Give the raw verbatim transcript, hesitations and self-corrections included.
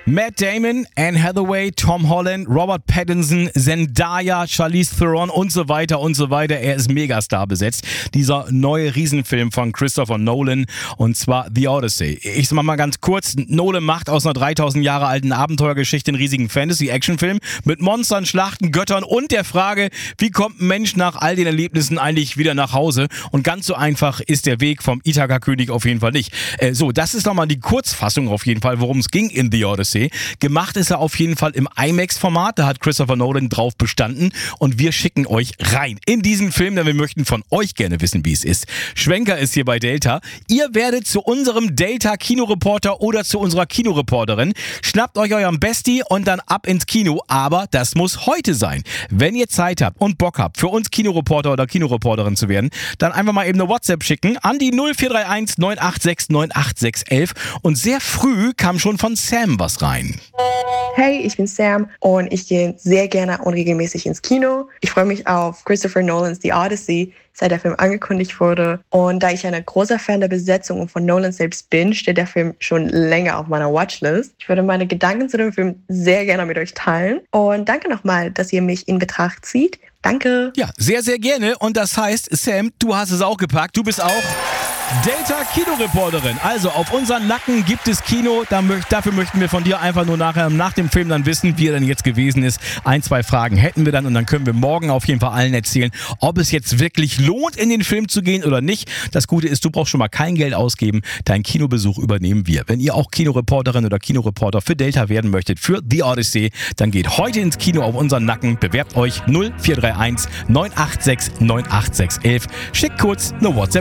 Matt Damon, Anne Hathaway, Tom Holland, Robert Pattinson, Zendaya, Charlize Theron und so weiter und so weiter. Er ist Megastar besetzt. Dieser neue Riesenfilm von Christopher Nolan, und zwar The Odyssey. Ich sag mal ganz kurz, Nolan macht aus einer dreitausend Jahre alten Abenteuergeschichte einen riesigen Fantasy-Action-Film mit Monstern, Schlachten, Göttern und der Frage, wie kommt ein Mensch nach all den Erlebnissen eigentlich wieder nach Hause? Und ganz so einfach ist der Weg vom Ithaka-König auf jeden Fall nicht. Äh, so, das ist nochmal die Kurzfassung auf jeden Fall, worum es ging in The Odyssey. Gemacht ist er auf jeden Fall im IMAX-Format, da hat Christopher Nolan drauf bestanden, und wir schicken euch rein in diesen Film, denn wir möchten von euch gerne wissen, wie es ist. Schwenker ist hier bei Delta. Ihr werdet zu unserem Delta-Kinoreporter oder zu unserer Kinoreporterin. Schnappt euch euren Bestie und dann ab ins Kino, aber das muss heute sein. Wenn ihr Zeit habt und Bock habt, für uns Kinoreporter oder Kinoreporterin zu werden, dann einfach mal eben eine WhatsApp schicken an die null vier drei eins neun acht sechs neun acht sechs eins. Und sehr früh kam schon von Sam was rein. Hey, ich bin Sam und ich gehe sehr gerne und regelmäßig ins Kino. Ich freue mich auf Christopher Nolans The Odyssey, seit der Film angekündigt wurde. Und da ich ein großer Fan der Besetzung und von Nolan selbst bin, steht der Film schon länger auf meiner Watchlist. Ich würde meine Gedanken zu dem Film sehr gerne mit euch teilen. Und danke nochmal, dass ihr mich in Betracht zieht. Danke. Ja, sehr, sehr gerne. Und das heißt, Sam, du hast es auch gepackt. Du bist auch Delta-Kinoreporterin. Also auf unseren Nacken gibt es Kino. Dafür möchten wir von dir einfach nur nachher nach dem Film dann wissen, wie er denn jetzt gewesen ist. Ein, zwei Fragen hätten wir dann und dann können wir morgen auf jeden Fall allen erzählen, ob es jetzt wirklich lohnt, in den Film zu gehen oder nicht. Das Gute ist, du brauchst schon mal kein Geld ausgeben. Deinen Kinobesuch übernehmen wir. Wenn ihr auch Kinoreporterin oder Kinoreporter für Delta werden möchtet, für The Odyssey, dann geht heute ins Kino auf unseren Nacken. Bewerbt euch null vier drei eins neun acht sechs neun acht sechs eins. Schickt kurz eine WhatsApp